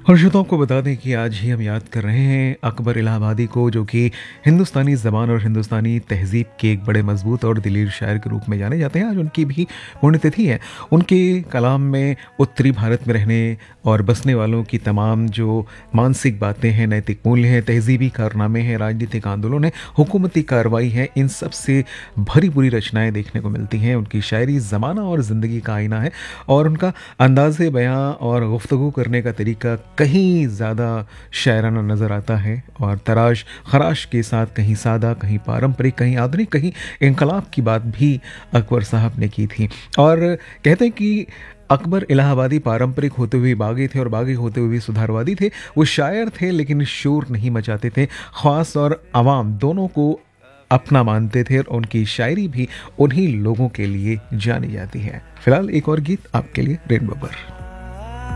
और श्रोताओं को बता दें कि आज ही हम याद कर रहे हैं अकबर इलाहाबादी को, जो कि हिंदुस्तानी ज़बान और हिंदुस्तानी तहज़ीब के एक बड़े मजबूत और दिलीर शायर के रूप में जाने जाते हैं। आज उनकी भी पुण्यतिथि है। उनके कलाम में उत्तरी भारत में रहने और बसने वालों की तमाम जो मानसिक बातें हैं, नैतिक मूल्य हैं, तहज़ीबी कारनामे हैं, राजनीतिक आंदोलन है, हुकूमती कार्रवाई है, इन सब से भरी पूरी रचनाएँ देखने को मिलती हैं। उनकी शायरी ज़माना और ज़िंदगी का आईना है और उनका अंदाज़े बयां और गुफ्तगू करने का तरीका कहीं ज़्यादा शायराना नज़र आता है और तराश खराश के साथ कहीं सादा, कहीं पारंपरिक, कहीं आधुनिक, कहीं इनकलाब की बात भी अकबर साहब ने की थी। और कहते हैं कि अकबर इलाहाबादी पारंपरिक होते हुए बागी थे और बागी होते हुए सुधारवादी थे। वो शायर थे लेकिन शोर नहीं मचाते थे। ख़ास और आवाम दोनों को अपना मानते थे और उनकी शायरी भी उन्हीं लोगों के लिए जानी जाती है। फिलहाल एक और गीत आपके लिए रेनबो पर।